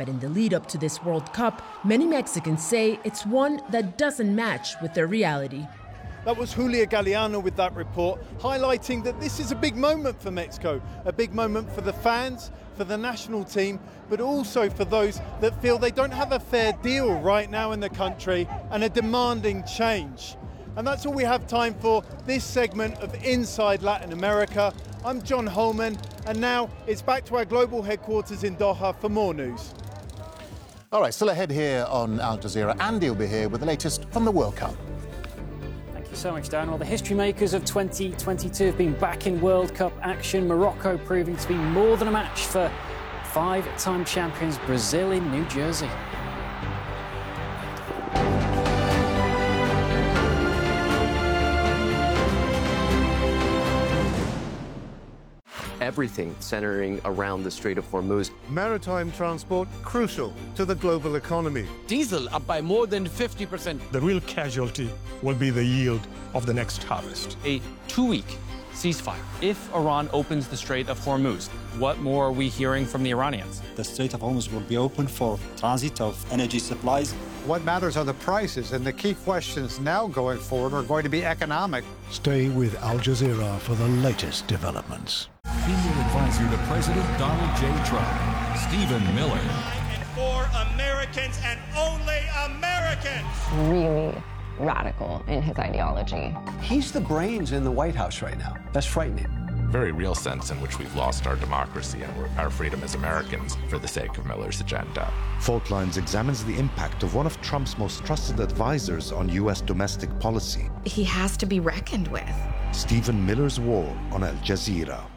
But in the lead up to this World Cup, many Mexicans say it's one that doesn't match with their reality. That was Julia Galeano with that report, highlighting that this is a big moment for Mexico, a big moment for the fans, for the national team, but also for those that feel they don't have a fair deal right now in the country and are demanding change. And that's all we have time for this segment of Inside Latin America. I'm John Holman, and now it's back to our global headquarters in Doha for more news. All right, still ahead here on Al Jazeera. Andy will be here with the latest from the World Cup. Thank you so much, Dan. Well, the history makers of 2022 have been back in World Cup action. Morocco proving to be more than a match for five-time champions Brazil in New Jersey. Everything centering around the Strait of Hormuz. Maritime transport crucial to the global economy. Diesel up by more than 50%. The real casualty will be the yield of the next harvest. A 2-week ceasefire. If Iran opens the Strait of Hormuz, what more are we hearing from the Iranians? The Strait of Hormuz will be open for transit of energy supplies. What matters are the prices, and the key questions now going forward are going to be economic. Stay with Al Jazeera for the latest developments. Senior advisor to President Donald J. Trump, Stephen Miller. And for Americans and only Americans. Really radical in his ideology. He's the brains in the White House right now. That's frightening. Very real sense in which we've lost our democracy and our freedom as Americans for the sake of Miller's agenda. Fault Lines examines the impact of one of Trump's most trusted advisors on U.S. domestic policy. He has to be reckoned with. Stephen Miller's War on Al Jazeera.